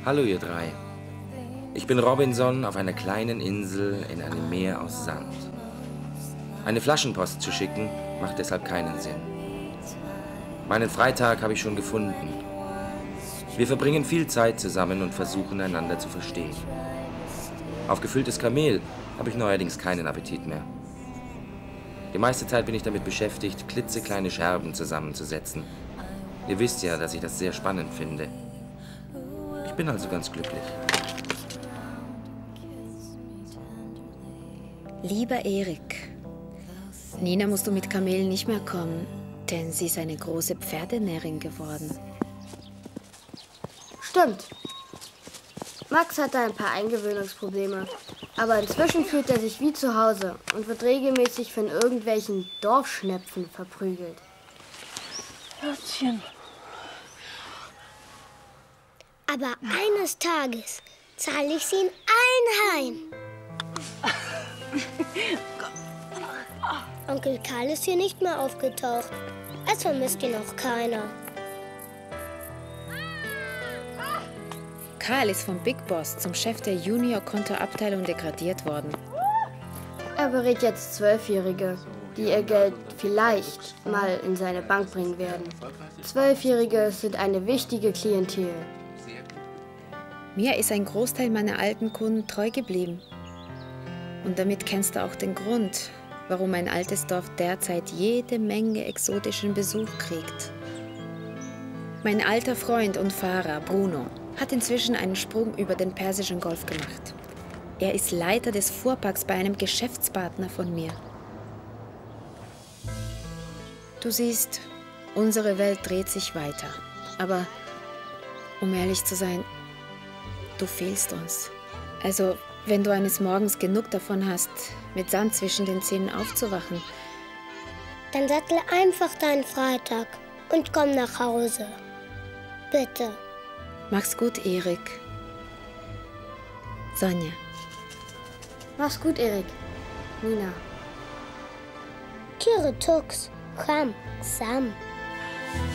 Hallo ihr drei. Ich bin Robinson auf einer kleinen Insel in einem Meer aus Sand. Eine Flaschenpost zu schicken, macht deshalb keinen Sinn. Meinen Freitag habe ich schon gefunden. Wir verbringen viel Zeit zusammen und versuchen, einander zu verstehen. Auf gefülltes Kamel habe ich neuerdings keinen Appetit mehr. Die meiste Zeit bin ich damit beschäftigt, klitzekleine Scherben zusammenzusetzen. Ihr wisst ja, dass ich das sehr spannend finde. Ich bin also ganz glücklich. Lieber Erik, Nina musst du mit Kamelen nicht mehr kommen, denn sie ist eine große Pferdenärin geworden. Stimmt. Max hatte ein paar Eingewöhnungsprobleme, aber inzwischen fühlt er sich wie zu Hause und wird regelmäßig von irgendwelchen Dorfschnepfen verprügelt. Herzchen. Aber eines Tages zahle ich sie in allen heim. Onkel Karl ist hier nicht mehr aufgetaucht. Es vermisst ihn auch keiner. Karl ist vom Big Boss zum Chef der Junior-Kontoabteilung degradiert worden. Er berät jetzt 12-Jährige, die ihr Geld vielleicht mal in seine Bank bringen werden. 12-Jährige sind eine wichtige Klientel. Mir ist ein Großteil meiner alten Kunden treu geblieben. Und damit kennst du auch den Grund, warum mein altes Dorf derzeit jede Menge exotischen Besuch kriegt. Mein alter Freund und Fahrer, Bruno, hat inzwischen einen Sprung über den Persischen Golf gemacht. Er ist Leiter des Fuhrparks bei einem Geschäftspartner von mir. Du siehst, unsere Welt dreht sich weiter. Aber, um ehrlich zu sein, du fehlst uns. Also, wenn du eines Morgens genug davon hast, mit Sand zwischen den Zähnen aufzuwachen, Dann sattle einfach deinen Freitag und komm nach Hause. Bitte. mach's gut, Erik. Sonja. Mach's gut, Erik. Nina. Kire Tux, Kam, Sam.